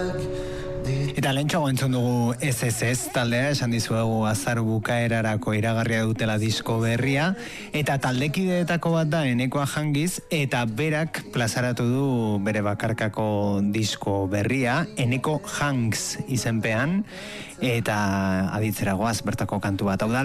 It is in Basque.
Eta lehentxoago entzun dugu SSS taldea, esan dizuegu azaru bukaerarako iragarria dutela disko berria, eta taldekideetako bat da Enekoa Jangiz, eta berak plazaratu du bere bakarkako disko berria, Eneko Hangs izenpean, eta aditzeragoaz bertako kantu bat. Hau da